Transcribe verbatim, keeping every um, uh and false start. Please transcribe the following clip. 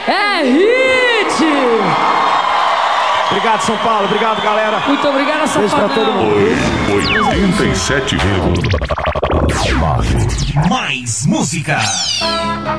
É hit! Obrigado, São Paulo. Obrigado, galera. Muito obrigado, Safadão. Beijo pra todo mundo. oitenta e sete vírgula nove. Mais música.